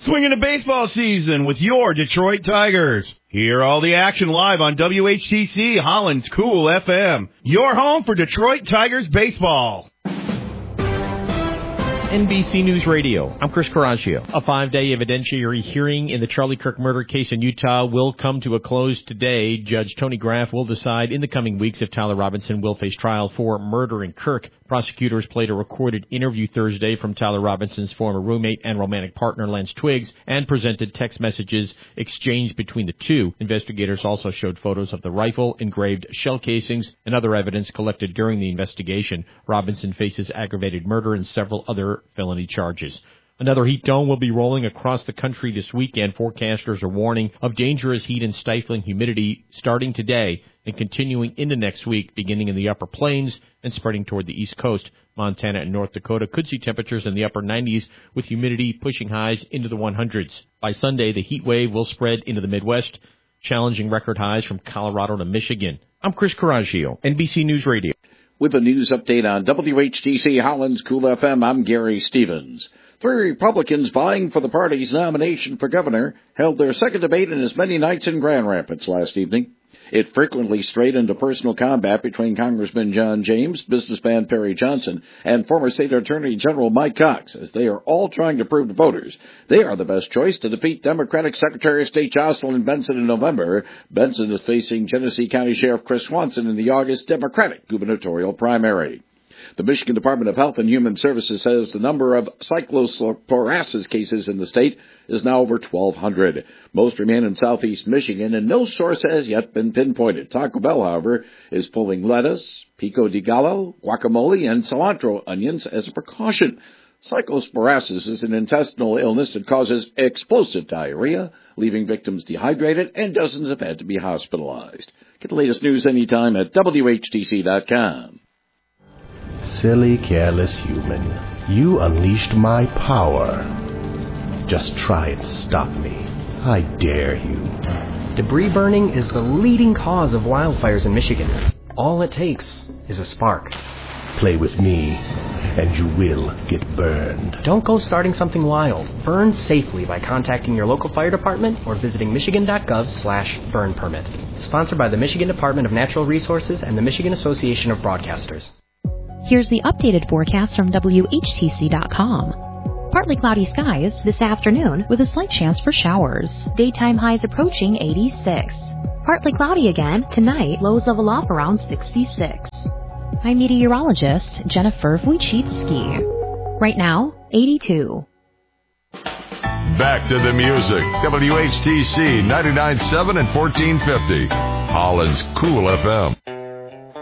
Swinging the baseball season with your Detroit Tigers. Hear all the action live on WHTC Holland's Cool FM. Your home for Detroit Tigers baseball. NBC News Radio. I'm Chris Coraggio. A 5-day evidentiary hearing in the Charlie Kirk murder case in Utah will come to a close today. Judge Tony Graff will decide in the coming weeks if Tyler Robinson will face trial for murdering Kirk. Prosecutors played a recorded interview Thursday from Tyler Robinson's former roommate and romantic partner, Lance Twiggs, and presented text messages exchanged between the two. Investigators also showed photos of the rifle, engraved shell casings, and other evidence collected during the investigation. Robinson faces aggravated murder and several other felony charges. Another heat dome will be rolling across the country this weekend. Forecasters are warning of dangerous heat and stifling humidity starting today and continuing into next week, beginning in the upper plains and spreading toward the east coast. Montana and North Dakota could see temperatures in the upper 90s with humidity pushing highs into the 100s. By Sunday, the heat wave will spread into the Midwest, challenging record highs from Colorado to Michigan. I'm Chris Coraggio, NBC News Radio. With a news update on WHTC Holland's Cool FM, I'm Gary Stevens. 3 Republicans vying for the party's nomination for governor held their second debate in as many nights in Grand Rapids last evening. It frequently strayed into personal combat between Congressman John James, businessman Perry Johnson, and former State Attorney General Mike Cox, as they are all trying to prove to voters they are the best choice to defeat Democratic Secretary of State Jocelyn Benson in November. Benson is facing Genesee County Sheriff Chris Swanson in the August Democratic gubernatorial primary. The Michigan Department of Health and Human Services says the number of cyclosporasis cases in the state is now over 1,200. Most remain in southeast Michigan, and no source has yet been pinpointed. Taco Bell, however, is pulling lettuce, pico de gallo, guacamole, and cilantro onions as a precaution. Cyclosporasis is an intestinal illness that causes explosive diarrhea, leaving victims dehydrated, and dozens have had to be hospitalized. Get the latest news anytime at WHTC.com. Silly, careless human. You unleashed my power. Just try and stop me. I dare you. Debris burning is the leading cause of wildfires in Michigan. All it takes is a spark. Play with me, and you will get burned. Don't go starting something wild. Burn safely by contacting your local fire department or visiting michigan.gov/burn permit. Sponsored by the Michigan Department of Natural Resources and the Michigan Association of Broadcasters. Here's the updated forecast from WHTC.com. Partly cloudy skies this afternoon with a slight chance for showers. Daytime highs approaching 86. Partly cloudy again tonight, lows level off around 66. I'm meteorologist Jennifer Wojcicki. Right now, 82. Back to the music. WHTC 99.7 and 1450. Holland's Cool FM.